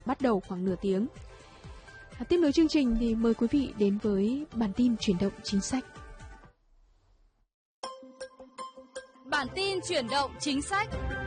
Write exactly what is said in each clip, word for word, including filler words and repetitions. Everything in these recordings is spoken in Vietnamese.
bắt đầu khoảng nửa tiếng. À, tiếp nối chương trình thì mời quý vị đến với bản tin chuyển động chính sách. Bản tin chuyển động chính sách.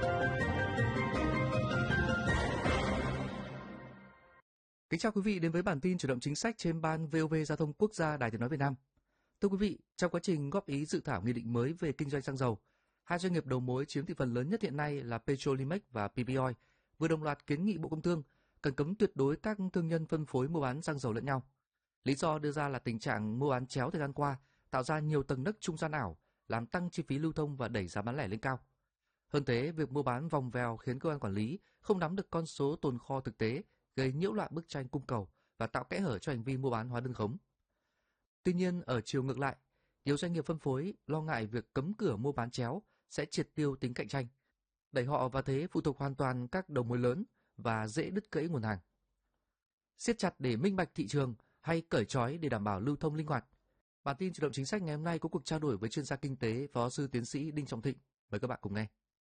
Kính chào quý vị đến với bản tin chuyển động chính sách trên ban vê o vê Giao thông Quốc gia Đài Tiếng nói Việt Nam. Thưa quý vị, trong quá trình góp ý dự thảo nghị định mới về kinh doanh xăng dầu, hai doanh nghiệp đầu mối chiếm thị phần lớn nhất hiện nay là Petrolimex và pê pê Oil vừa đồng loạt kiến nghị Bộ Công Thương cần cấm tuyệt đối các thương nhân phân phối mua bán xăng dầu lẫn nhau. Lý do đưa ra là tình trạng mua bán chéo thời gian qua tạo ra nhiều tầng nấc trung gian ảo, làm tăng chi phí lưu thông và đẩy giá bán lẻ lên cao. Hơn thế, việc mua bán vòng vèo khiến cơ quan quản lý không nắm được con số tồn kho thực tế, gây nhiễu loạn bức tranh cung cầu và tạo kẽ hở cho hành vi mua bán hóa đơn khống. Tuy nhiên, ở chiều ngược lại, nhiều doanh nghiệp phân phối lo ngại việc cấm cửa mua bán chéo sẽ triệt tiêu tính cạnh tranh, đẩy họ vào thế phụ thuộc hoàn toàn các đầu mối lớn và dễ đứt gãy nguồn hàng. Siết chặt để minh bạch thị trường hay cởi trói để đảm bảo lưu thông linh hoạt? Bản tin chuyển động chính sách ngày hôm nay có cuộc trao đổi với chuyên gia kinh tế, Phó giáo sư tiến sĩ Đinh Trọng Thịnh. Mời các bạn cùng nghe.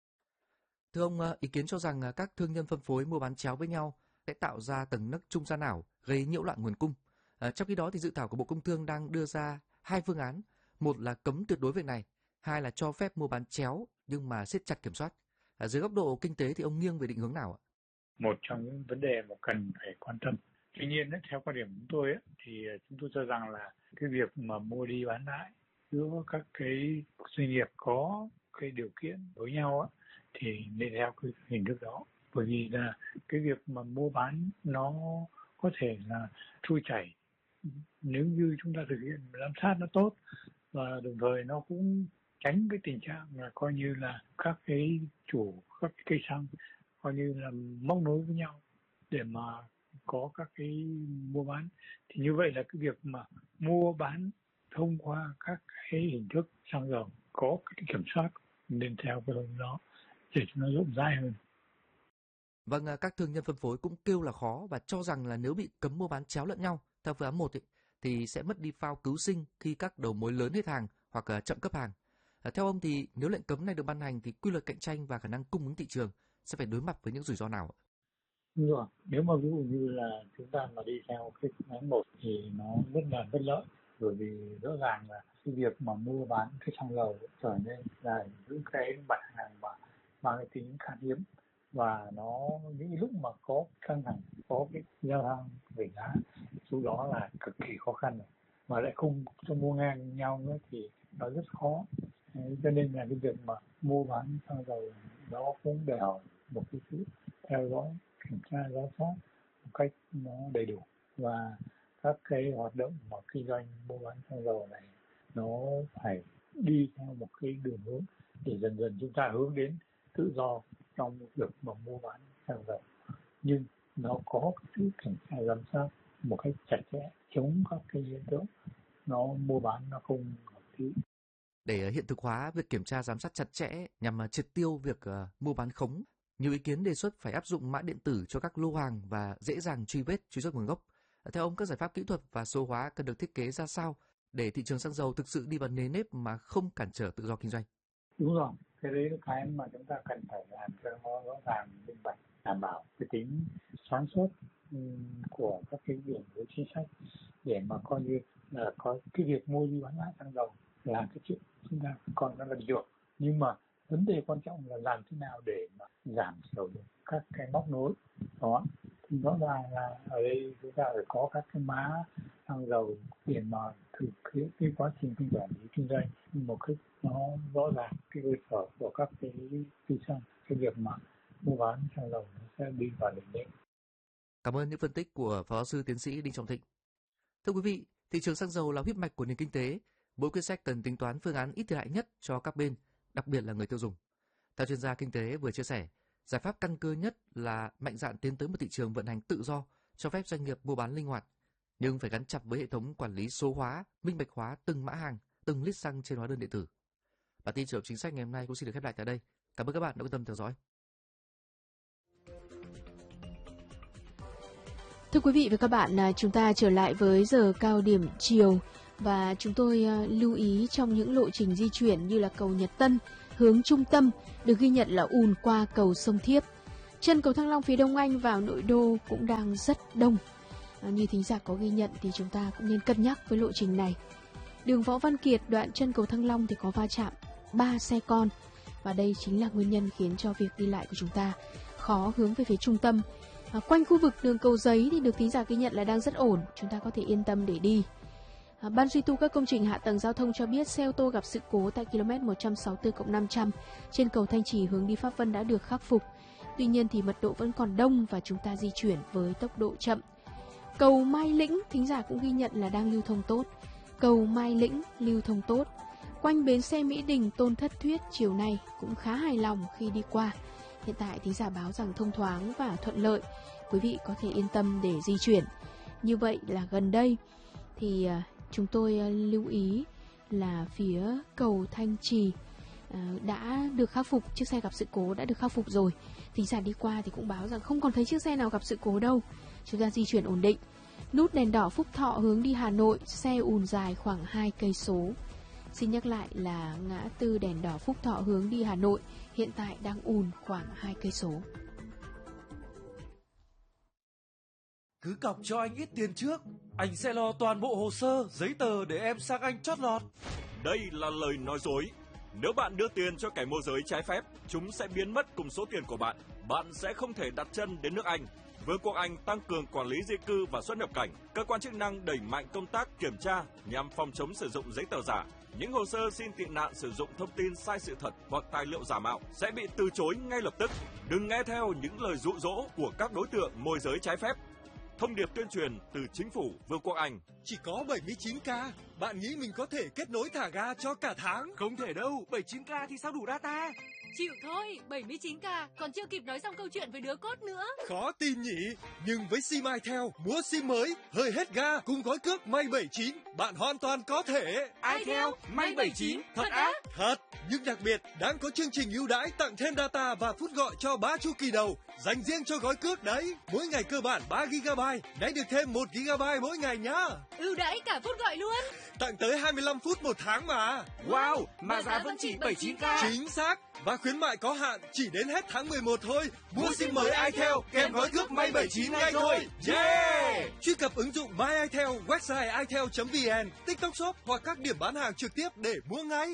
Thưa ông, ý kiến cho rằng các thương nhân phân phối mua bán chéo với nhau sẽ tạo ra tầng nấc trung gian ảo, gây nhiễu loạn nguồn cung. À, trong khi đó thì dự thảo của Bộ Công Thương đang đưa ra hai phương án, một là cấm tuyệt đối việc này, hai là cho phép mua bán chéo nhưng mà siết chặt kiểm soát. À, dưới góc độ kinh tế thì ông nghiêng về định hướng nào ạ? Một trong những vấn đề mà cần phải quan tâm. Tuy nhiên, theo quan điểm của chúng tôi thì chúng tôi cho rằng là cái việc mà mua đi bán lại giữa các cái doanh nghiệp có cái điều kiện với nhau thì nên theo cái hình thức đó. Bởi vì là cái việc mà mua bán nó có thể là trôi chảy nếu như chúng ta thực hiện giám sát nó tốt, và đồng thời nó cũng tránh cái tình trạng là coi như là các cái chủ các cái cây xăng coi như là móc nối với nhau để mà có các cái mua bán. Thì như vậy là cái việc mà mua bán thông qua các cái hình thức xăng dầu có cái kiểm soát nên theo cái hướng đó để cho nó rộng rãi hơn. Vâng, các thương nhân phân phối cũng kêu là khó và cho rằng là nếu bị cấm mua bán chéo lẫn nhau theo phương án một ấy, thì sẽ mất đi phao cứu sinh khi các đầu mối lớn hết hàng hoặc chậm cấp hàng. À, theo ông thì nếu lệnh cấm này được ban hành thì quy luật cạnh tranh và khả năng cung ứng thị trường sẽ phải đối mặt với những rủi ro nào? Đúng rồi. Nếu mà ví dụ như là chúng ta mà đi theo cái phương án một thì nó rất là bất lợi, bởi vì rõ ràng là cái việc mà mua bán cái xăng dầu trở nên là những cái mặt hàng mà mang cái tính khan hiếm, và nó những lúc mà có căng thẳng, có cái giao thang về giá, số đó là cực kỳ khó khăn rồi, mà lại không cho mua ngang nhau nữa thì nó rất khó. Đấy, cho nên là cái việc mà mua bán xăng dầu đó cũng đòi hỏi một cái sự theo dõi, kiểm tra, giám sát một cách nó đầy đủ, và các cái hoạt động mà kinh doanh mua bán xăng dầu này nó phải đi theo một cái đường hướng để dần dần chúng ta hướng đến tự do trong việc mà mua bán xăng dầu, nhưng nó có cái sự kiểm tra giám sát một cách chặt chẽ, chống các cái hiện tượng nó mua bán nó không hợp lý. Để hiện thực hóa việc kiểm tra giám sát chặt chẽ nhằm triệt tiêu việc uh, mua bán khống, nhiều ý kiến đề xuất phải áp dụng mã điện tử cho các lô hàng và dễ dàng truy vết, truy xuất nguồn gốc. Theo ông, các giải pháp kỹ thuật và số hóa cần được thiết kế ra sao để thị trường xăng dầu thực sự đi vào nề nếp mà không cản trở tự do kinh doanh? Đúng rồi, cái đấy là cái mà chúng ta cần phải làm cho nó rõ ràng, minh bạch, đảm bảo cái tính sáng suốt của các cái đường lối chính sách, để mà coi như là có cái việc mua đi bán lại xăng dầu là cái chuyện chúng ta còn nó là được, nhưng mà vấn đề quan trọng là làm thế nào để mà giảm thiểu được các cái móc nối đó. Thì rõ ràng là ở đây chúng ta phải có các cái mã xăng dầu để mà thực hiện cái quá trình kinh quản lý kinh doanh một cách nó rõ ràng, cái cơ sở của các cái kinh doanh, cái việc mà mua bán xăng dầu nó sẽ đi vào định định. Cảm ơn những phân tích của Phó giáo sư tiến sĩ Đinh Trọng Thịnh. Thưa quý vị, thị trường xăng dầu là huyết mạch của nền kinh tế. Mỗi quyết sách cần tính toán phương án ít thiệt hại nhất cho các bên, đặc biệt là người tiêu dùng. Theo chuyên gia kinh tế vừa chia sẻ, giải pháp căn cơ nhất là mạnh dạn tiến tới một thị trường vận hành tự do, cho phép doanh nghiệp mua bán linh hoạt, nhưng phải gắn chặt với hệ thống quản lý số hóa, minh bạch hóa từng mã hàng, từng lít xăng trên hóa đơn điện tử. Bản tin chuyển động chính sách ngày hôm nay cũng xin được khép lại tại đây. Cảm ơn các bạn đã quan tâm theo dõi. Thưa quý vị và các bạn, chúng ta trở lại với giờ cao điểm chiều và chúng tôi lưu ý trong những lộ trình di chuyển như là cầu Nhật Tân hướng trung tâm được ghi nhận là ùn qua cầu Sông Thiếp. Chân cầu Thăng Long phía Đông Anh vào nội đô cũng đang rất đông. À, như thính giả có ghi nhận thì chúng ta cũng nên cân nhắc với lộ trình này. Đường Võ Văn Kiệt đoạn chân cầu Thăng Long thì có va chạm ba xe con, và đây chính là nguyên nhân khiến cho việc đi lại của chúng ta khó hướng về phía trung tâm. À, quanh khu vực đường Cầu Giấy thì được thính giả ghi nhận là đang rất ổn, chúng ta có thể yên tâm để đi. À, Ban duy tu các công trình hạ tầng giao thông cho biết xe ô tô gặp sự cố tại km một trăm sáu mươi tư cộng năm trăm trên cầu Thanh Trì hướng đi Pháp Vân đã được khắc phục. Tuy nhiên thì mật độ vẫn còn đông và chúng ta di chuyển với tốc độ chậm. Cầu Mai Lĩnh, thính giả cũng ghi nhận là đang lưu thông tốt. Cầu Mai Lĩnh lưu thông tốt. Quanh bến xe Mỹ Đình Tôn Thất Thuyết chiều nay cũng khá hài lòng khi đi qua. Hiện tại thính giả báo rằng thông thoáng và thuận lợi. Quý vị có thể yên tâm để di chuyển. Như vậy là gần đây thì chúng tôi lưu ý là phía cầu Thanh Trì đã được khắc phục, chiếc xe gặp sự cố đã được khắc phục rồi. Thính giả đi qua thì cũng báo rằng không còn thấy chiếc xe nào gặp sự cố đâu. Chúng ta di chuyển ổn định. Nút đèn đỏ Phúc Thọ hướng đi Hà Nội, xe ùn dài khoảng hai cây số. Xin nhắc lại là ngã tư đèn đỏ Phúc Thọ hướng đi Hà Nội hiện tại đang ùn khoảng hai cây số. Cứ cọc cho anh ít tiền trước, anh sẽ lo toàn bộ hồ sơ, giấy tờ để em sang Anh chót lọt. Đây là lời nói dối. Nếu bạn đưa tiền cho kẻ môi giới trái phép, chúng sẽ biến mất cùng số tiền của bạn. Bạn sẽ không thể đặt chân đến nước Anh. Vương quốc Anh tăng cường quản lý di cư và xuất nhập cảnh. Cơ quan chức năng đẩy mạnh công tác kiểm tra nhằm phòng chống sử dụng giấy tờ giả. Những hồ sơ xin tị nạn sử dụng thông tin sai sự thật hoặc tài liệu giả mạo sẽ bị từ chối ngay lập tức. Đừng nghe theo những lời dụ dỗ của các đối tượng môi giới trái phép. Thông điệp tuyên truyền từ chính phủ Vương quốc Anh. Chỉ có bảy mươi chín k, bạn nghĩ mình có thể kết nối thả ga cho cả tháng? Không thể đâu, bảy mươi chín k thì sao đủ data? Chịu thôi, bảy mươi chín k, còn chưa kịp nói xong câu chuyện với đứa cốt nữa. Khó tin nhỉ, nhưng với sim iTel, mua sim mới, hơi hết ga cùng gói cước May bảy mươi chín, bạn hoàn toàn có thể. iTel, May bảy mươi chín, thật á? Thật, nhưng đặc biệt, đang có chương trình ưu đãi tặng thêm data và phút gọi cho ba chu kỳ đầu, dành riêng cho gói cước đấy. Mỗi ngày cơ bản ba gi-ga-bai, nãy được thêm một gi-ga-bai mỗi ngày nhá. Ưu đãi cả phút gọi luôn. Tặng tới hai mươi lăm phút một tháng mà. Wow, mà giá vẫn chỉ bảy mươi chín k. Chính xác. Và khuyến mại có hạn chỉ đến hết tháng mười một thôi. Mua sim mới iTel kèm gói cước May bảy mươi chín ngay thôi. Yeah! Truy cập ứng dụng My iTel, website itel chấm vn, TikTok Shop hoặc các điểm bán hàng trực tiếp để mua ngay.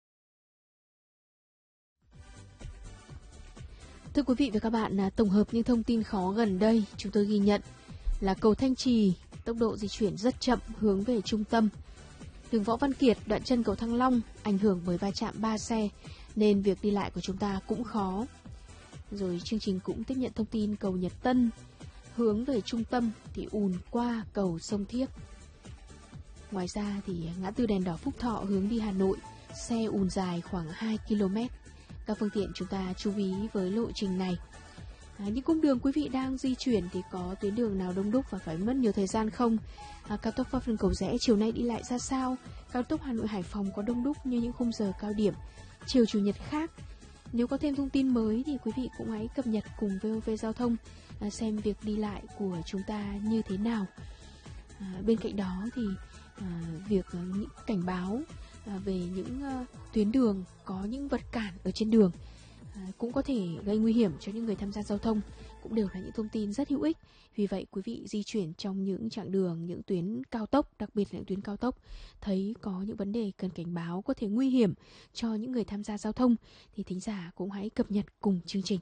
Thưa quý vị và các bạn, tổng hợp những thông tin khó gần đây, chúng tôi ghi nhận là cầu Thanh Trì, tốc độ di chuyển rất chậm hướng về trung tâm. Đường Võ Văn Kiệt, đoạn chân cầu Thăng Long, ảnh hưởng bởi va chạm ba xe, nên việc đi lại của chúng ta cũng khó. Rồi chương trình cũng tiếp nhận thông tin cầu Nhật Tân, hướng về trung tâm thì ùn qua cầu Sông Thiếc. Ngoài ra thì ngã tư đèn đỏ Phúc Thọ hướng đi Hà Nội, xe ùn dài khoảng hai ki lô mét. Các phương tiện chúng ta chú ý với lộ trình này. À, những cung đường quý vị đang di chuyển thì có tuyến đường nào đông đúc và phải mất nhiều thời gian không? À, cao tốc Pháp Vân Cầu Giẽ chiều nay đi lại ra sao? Cao tốc Hà Nội Hải Phòng có đông đúc như những khung giờ cao điểm chiều chủ nhật khác? Nếu có thêm thông tin mới thì quý vị cũng hãy cập nhật cùng vê o vê Giao thông, à, xem việc đi lại của chúng ta như thế nào. À, bên cạnh đó thì à, việc à, những cảnh báo à, về những à, tuyến đường có những vật cản ở trên đường à, cũng có thể gây nguy hiểm cho những người tham gia giao thông, cũng đều là những thông tin rất hữu ích. Vì vậy quý vị di chuyển trong những chặng đường, những tuyến cao tốc, đặc biệt là những tuyến cao tốc, thấy có những vấn đề cần cảnh báo có thể nguy hiểm cho những người tham gia giao thông thì thính giả cũng hãy cập nhật cùng chương trình.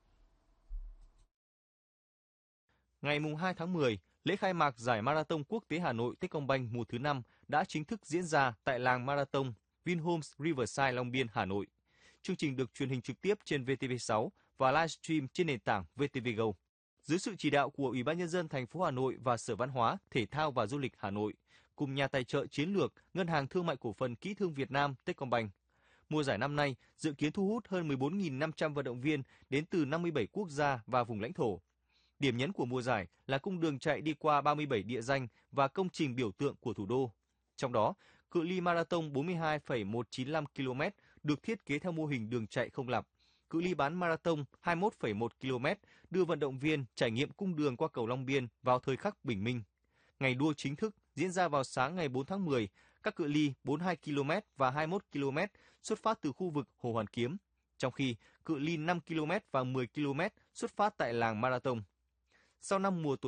Ngày hai tháng mười, lễ khai mạc giải Marathon Quốc tế Hà Nội Techcombank mùa thứ năm đã chính thức diễn ra tại làng Marathon Vinhomes Riverside Long Biên, Hà Nội. Chương trình được truyền hình trực tiếp trên vê tê vê sáu và livestream trên nền tảng vê tê vê Go. Dưới sự chỉ đạo của Ủy ban Nhân dân thành phố Hà Nội và Sở Văn hóa, Thể thao và Du lịch Hà Nội, cùng nhà tài trợ chiến lược Ngân hàng Thương mại Cổ phần Kỹ thương Việt Nam Techcombank. Mùa giải năm nay dự kiến thu hút hơn mười bốn nghìn năm trăm vận động viên đến từ năm mươi bảy quốc gia và vùng lãnh thổ. Điểm nhấn của mùa giải là cung đường chạy đi qua ba mươi bảy địa danh và công trình biểu tượng của thủ đô. Trong đó, cự ly marathon bốn mươi hai phẩy một chín lăm ki lô mét được thiết kế theo mô hình đường chạy không lặp. Cự ly bán marathon hai mươi mốt phẩy một ki lô mét đưa vận động viên trải nghiệm cung đường qua cầu Long Biên vào thời khắc bình minh. Ngày đua chính thức diễn ra vào sáng ngày bốn tháng mười, các cự ly bốn mươi hai ki lô mét và hai mươi mốt ki lô mét xuất phát từ khu vực Hồ Hoàn Kiếm. trong khi cự ly năm ki lô mét và mười ki lô mét xuất phát tại làng Marathon. Sau năm mùa tổ